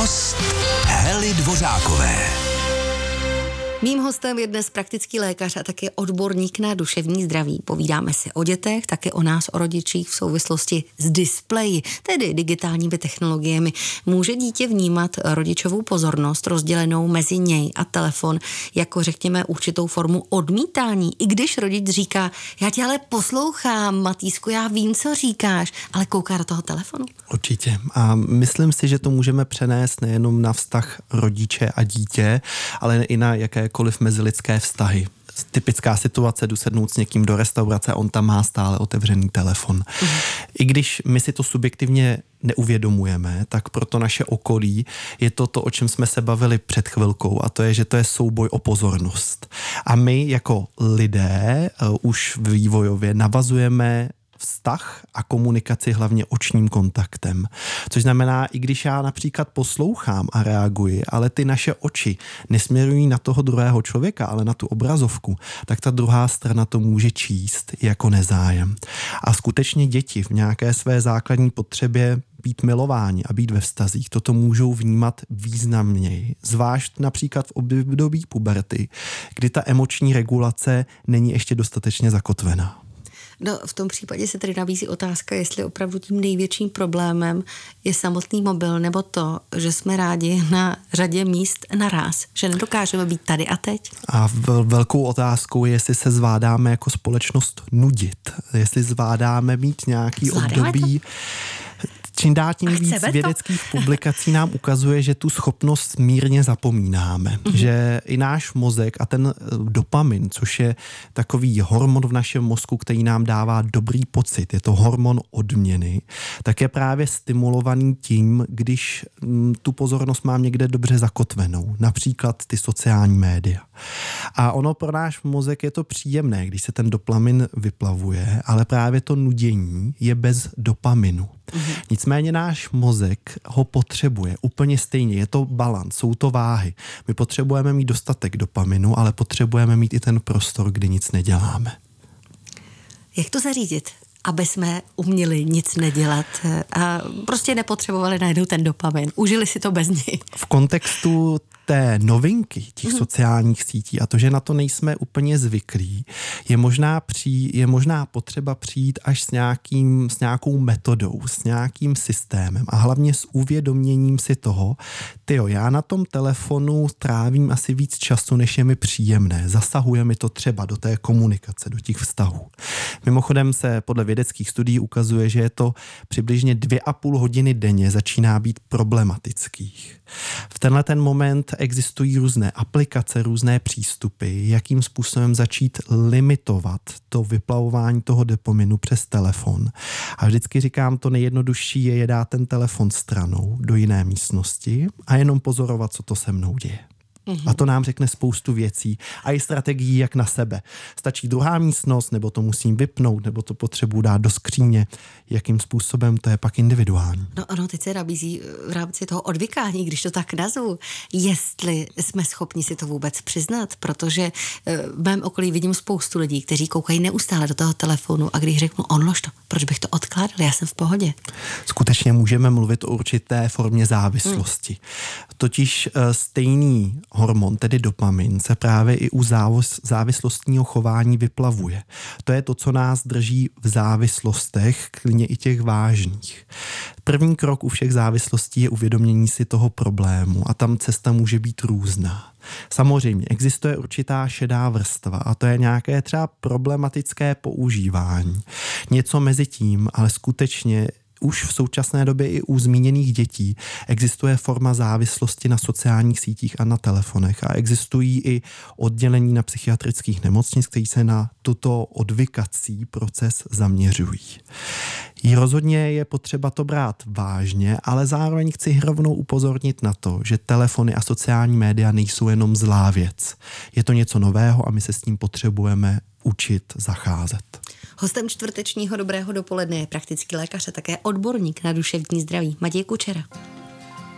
Host Hely Dvořákové. Mým hostem je dnes praktický lékař a taky odborník na duševní zdraví. Povídáme si o dětech, taky o nás, o rodičích v souvislosti s displeji, tedy digitálními technologiemi. Může dítě vnímat rodičovou pozornost rozdělenou mezi něj a telefon jako, řekněme, určitou formu odmítání, i když rodič říká, já tě ale poslouchám, Matýsku, já vím, co říkáš, ale kouká do toho telefonu? Určitě. A myslím si, že to můžeme přenést nejenom na vztah rodiče a dítě, ale i na jakékoliv mezilidské vztahy. Typická situace, jdu sednout s někým do restaurace a on tam má stále otevřený telefon. I když my si to subjektivně neuvědomujeme, tak pro to naše okolí je to, o čem jsme se bavili před chvilkou, a to je, že to je souboj o pozornost. A my jako lidé už vývojově navazujeme vztah a komunikaci hlavně očním kontaktem. Což znamená, i když já například poslouchám a reaguji, ale ty naše oči nesměrují na toho druhého člověka, ale na tu obrazovku, tak ta druhá strana to může číst jako nezájem. A skutečně děti v nějaké své základní potřebě být milováni a být ve vztazích, toto můžou vnímat významněji. Zvlášť například v období puberty, kdy ta emoční regulace není ještě dostatečně zakotvená. No, v tom případě se tedy nabízí otázka, jestli opravdu tím největším problémem je samotný mobil, nebo to, že jsme rádi na řadě míst naráz, že nedokážeme být tady a teď. A velkou otázkou je, jestli se zvládáme jako společnost nudit, jestli zvládáme mít nějaký období. Čím dál tím víc vědeckých publikací nám ukazuje, že tu schopnost mírně zapomínáme. Že i náš mozek a ten dopamin, což je takový hormon v našem mozku, který nám dává dobrý pocit, je to hormon odměny, tak je právě stimulovaný tím, když tu pozornost mám někde dobře zakotvenou. Například ty sociální média. A ono pro náš mozek je to příjemné, když se ten dopamin vyplavuje, ale právě to nudění je bez dopaminu. Nicméně náš mozek ho potřebuje úplně stejně, je to balans, jsou to váhy. My potřebujeme mít dostatek dopaminu, ale potřebujeme mít i ten prostor, kdy nic neděláme. Jak to zařídit, aby jsme uměli nic nedělat a prostě nepotřebovali najednou ten dopamin, užili si to bez něj? V kontextu té novinky těch sociálních sítí a to, že na to nejsme úplně zvyklí, je možná potřeba přijít až s nějakou metodou, s nějakým systémem a hlavně s uvědoměním si toho, já na tom telefonu trávím asi víc času, než je mi příjemné. Zasahuje mi to třeba do té komunikace, do těch vztahů. Mimochodem se podle vědeckých studií ukazuje, že je to přibližně 2,5 hodiny denně začíná být problematických. V tenhle ten moment existují různé aplikace, různé přístupy, jakým způsobem začít limitovat to vyplavování toho dopaminu přes telefon. A vždycky říkám, to nejjednodušší je dát ten telefon stranou do jiné místnosti a jenom pozorovat, co to se mnou děje. A to nám řekne spoustu věcí a i strategií, jak na sebe. Stačí druhá místnost, nebo to musím vypnout, nebo to potřebuji dát do skříně. Jakým způsobem, to je pak individuální. No ano, teď se nabízí v rámci toho odvykání, když to tak nazvu, jestli jsme schopni si to vůbec přiznat, protože v mém okolí vidím spoustu lidí, kteří koukají neustále do toho telefonu a když řeknu odlož to, proč bych to odkládal, já jsem v pohodě. Skutečně můžeme mluvit o určité formě závislosti. Totiž stejný hormon, tedy dopamin, se právě i u závislostního chování vyplavuje. To je to, co nás drží v závislostech, klidně i těch vážných. První krok u všech závislostí je uvědomění si toho problému a tam cesta může být různá. Samozřejmě existuje určitá šedá vrstva a to je nějaké třeba problematické používání. Něco mezi tím, ale skutečně už v současné době i u zmíněných dětí existuje forma závislosti na sociálních sítích a na telefonech a existují i oddělení na psychiatrických nemocnic, které se na tuto odvykací proces zaměřují. Rozhodně je potřeba to brát vážně, ale zároveň chci rovnou upozornit na to, že telefony a sociální média nejsou jenom zlá věc. Je to něco nového a my se s tím potřebujeme učit zacházet. Hostem čtvrtečního Dobrého dopoledne je praktický lékař a také odborník na duševní zdraví Matěj Kučera.